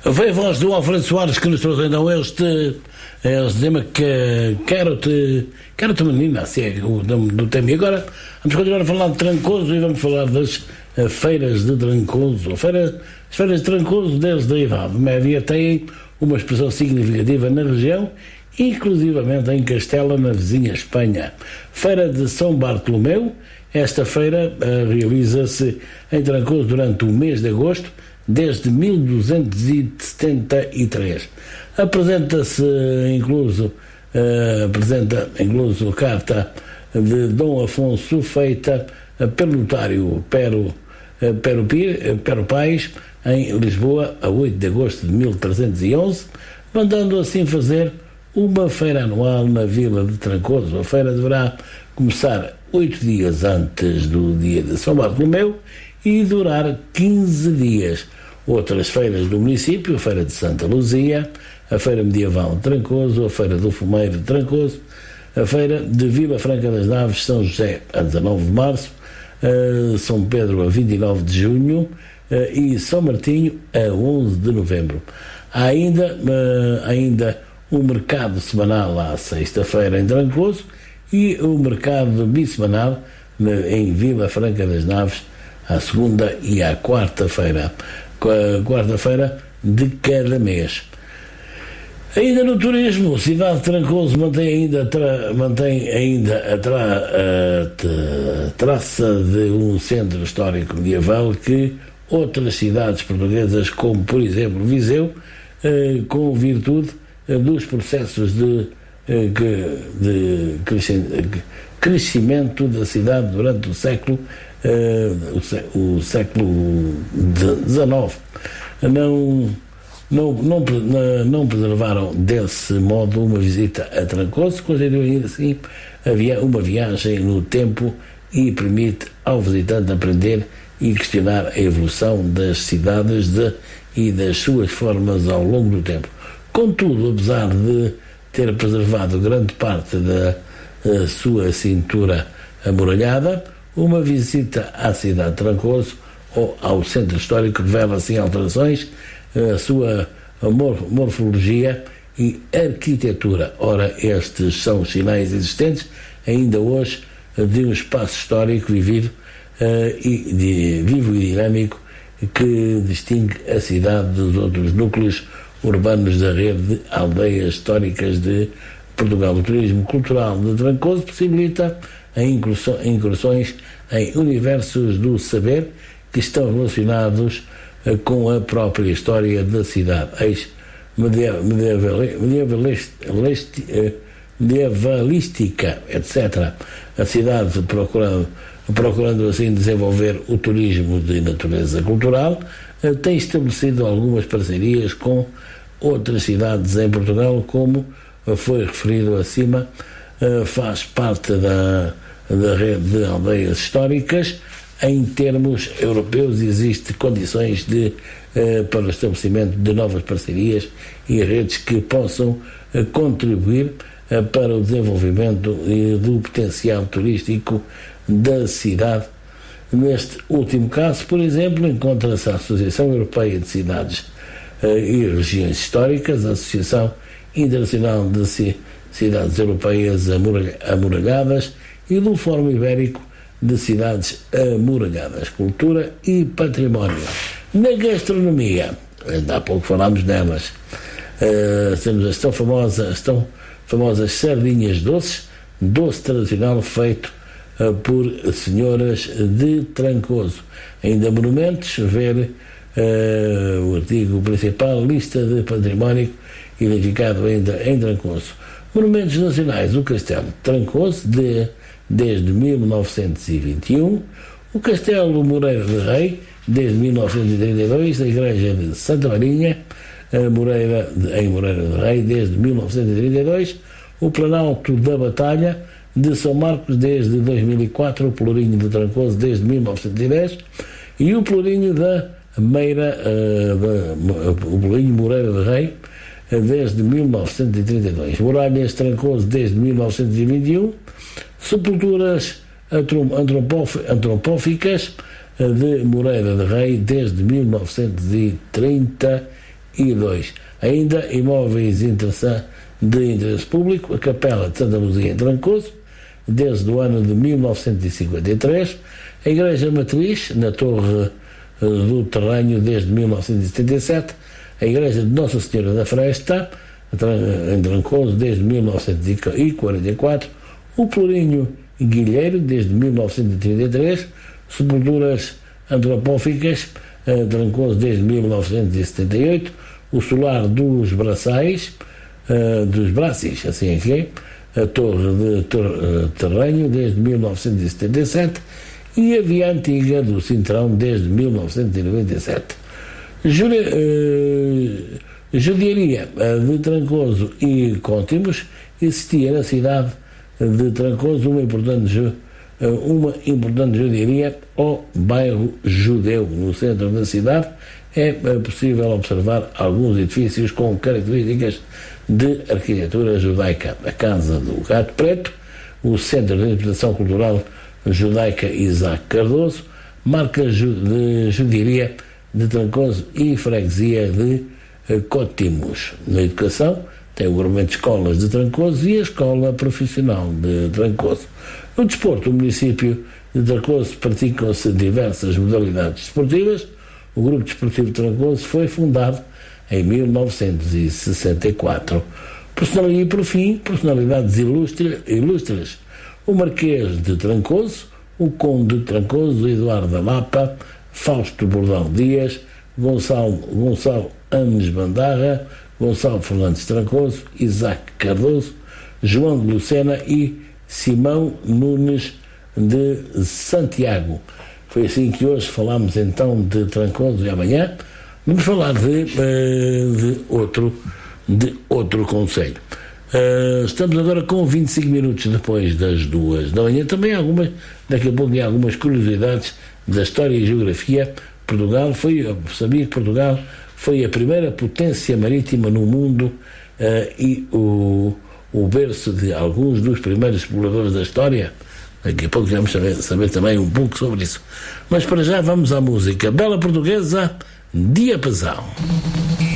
Foi a voz do Alfredo Soares que nos trouxe então este tema que quero-te menina, assim é o nome do tema. E agora vamos continuar a falar de Trancoso e vamos falar das feiras de Trancoso. As feiras de Trancoso, desde a Idade Média, têm uma expressão significativa na região, inclusivamente em Castela, na vizinha Espanha. Feira de São Bartolomeu. Esta feira realiza-se em Trancoso durante o mês de agosto, desde 1273. Apresenta incluso carta de Dom Afonso feita pelo notário Pero Paes em Lisboa a 8 de agosto de 1311, mandando assim fazer uma feira anual na vila de Trancoso. A feira deverá começar 8 dias antes do dia de São Bartolomeu e durar 15 dias. Outras feiras do município: a Feira de Santa Luzia, a Feira Medieval de Trancoso, a Feira do Fumeiro de Trancoso, a Feira de Vila Franca das Naves, São José a 19 de março, São Pedro a 29 de junho e São Martinho a 11 de novembro. Há ainda o mercado semanal à sexta-feira em Trancoso e o mercado bissemanal em Vila Franca das Naves à segunda e à quarta-feira de cada mês. Ainda no turismo, a cidade de Trancoso mantém ainda a traça de um centro histórico medieval que outras cidades portuguesas, como por exemplo Viseu, com virtude dos processos de crescimento da cidade durante o século XIX, não preservaram desse modo uma visita a Trancoso, constitui ainda assim uma viagem no tempo e permite ao visitante aprender e questionar a evolução das cidades e das suas formas ao longo do tempo. Contudo, apesar de ter preservado grande parte da sua cintura amuralhada, uma visita à cidade de Trancoso ou ao centro histórico revela assim alterações a sua morfologia e arquitetura. Ora, estes são os sinais existentes ainda hoje de um espaço histórico vivo e dinâmico que distingue a cidade dos outros núcleos urbanos da rede de aldeias históricas de Portugal. O turismo cultural de Trancoso possibilita incursões em universos do saber que estão relacionados com a própria história da cidade, medievalística, etc. A cidade, procurando assim desenvolver o turismo de natureza cultural, tem estabelecido algumas parcerias com outras cidades em Portugal, como foi referido acima, faz parte da rede de aldeias históricas. Em termos europeus, existem condições para o estabelecimento de novas parcerias e redes que possam contribuir para o desenvolvimento do potencial turístico da cidade. Neste último caso, por exemplo, encontra-se a Associação Europeia de Cidades e Regiões Históricas, a Associação Internacional de Cidades Europeias Amuralhadas e do Fórum Ibérico de Cidades Amuralhadas, Cultura e Património. Na gastronomia, ainda há pouco falámos delas, temos as tão famosas sardinhas doces, doce tradicional feito por senhoras de Trancoso. Ainda monumentos, ver o artigo principal, lista de património identificado ainda em Trancoso. Monumentos nacionais: o Castelo de Trancoso, desde 1921, o Castelo Moreira de Rei, desde 1932, a Igreja de Santa Marinha, em Moreira de Rei, desde 1932, o Planalto da Batalha de São Marcos, desde 2004, o Pelourinho de Trancoso, desde 1910, e o Pelourinho da Meira, o Pelourinho Moreira de Rei, desde 1932. Muralhas Trancoso, desde 1921, sepulturas antropóficas de Moreira de Rei, desde 1936. 2. Ainda imóveis de interesse público, a Capela de Santa Luzia em Trancoso, desde o ano de 1953, a Igreja Matriz, na Torre do Terrâneo, desde 1977, a Igreja de Nossa Senhora da Fresta, em Trancoso, desde 1944, o Pelourinho Guilheiro, desde 1933, sepulturas antropóficas, Trancoso, desde 1978, o Solar dos Braçais, assim é que é, a Torre de Terrâneo, desde 1977, e a Via Antiga do Sintrão, desde 1997. Judiaria de Trancoso e Cóntimos. Existia na cidade de Trancoso uma importante judiaria ao bairro judeu. No centro da cidade é possível observar alguns edifícios com características de arquitetura judaica. A Casa do Gato Preto, o Centro de Interpretação Cultural Judaica Isaac Cardoso, marcas de judiaria de Trancoso e freguesia de Cótimos. Na educação, tem o Grupamento de Escolas de Trancoso e a Escola Profissional de Trancoso. No desporto, o município de Trancoso praticam-se diversas modalidades desportivas. O Grupo Desportivo de Trancoso foi fundado em 1964. E, por fim, personalidades ilustres. O Marquês de Trancoso, o Conde de Trancoso, Eduardo da Lapa, Fausto Bordão Dias, Gonçalo Ames Bandarra, Gonçalo Fernandes Trancoso, Isaac Cardoso, João de Lucena e Simão Nunes de Santiago. Foi assim que hoje falámos então de Trancoso e amanhã vamos falar de outro concelho. Estamos agora com 25 minutos depois das 2 da manhã. Também daqui a pouco há algumas curiosidades da história e geografia. Sabia que Portugal foi a primeira potência marítima no mundo e o berço de alguns dos primeiros exploradores da história. Daqui a pouco vamos saber também um pouco sobre isso. Mas para já vamos à música. Bela Portuguesa, Diapasão.